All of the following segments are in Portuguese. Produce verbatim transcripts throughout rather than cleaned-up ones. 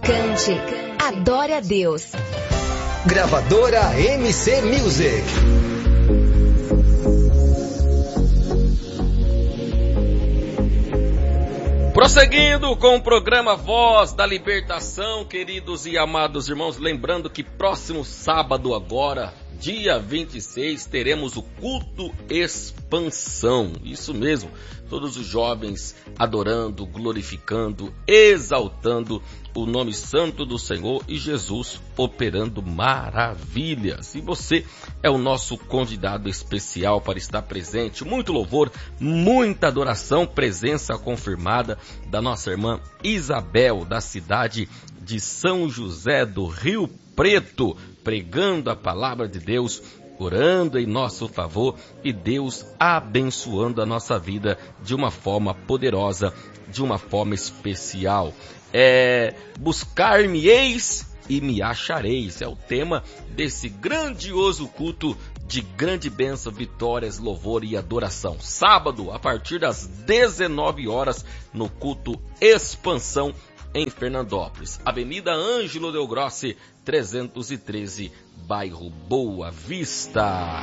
Cante, adore a Deus. Gravadora M C Music. Prosseguindo com o programa Voz da Libertação, queridos e amados irmãos, lembrando que próximo sábado agora, dia vinte e seis, teremos o culto Expansão. Isso mesmo, todos os jovens adorando, glorificando, exaltando o nome santo do Senhor e Jesus operando maravilhas. E você é o nosso convidado especial para estar presente. Muito louvor, muita adoração, presença confirmada da nossa irmã Isabel, da cidade de São José do Rio Preto, pregando a palavra de Deus, orando em nosso favor e Deus abençoando a nossa vida de uma forma poderosa, de uma forma especial. É, buscar-me-eis e me achareis, é o tema desse grandioso culto de grande bênção, vitórias, louvor e adoração. Sábado, a partir das dezenove horas, no culto Expansão, em Fernandópolis, Avenida Ângelo Del Grossi, trezentos e treze, bairro Boa Vista.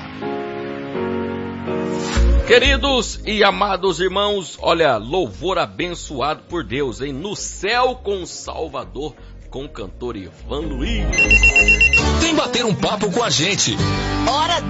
Queridos e amados irmãos, olha, louvor abençoado por Deus, hein? No Céu com o Salvador, com o cantor Ivan Luiz. Vem bater um papo com a gente. Hora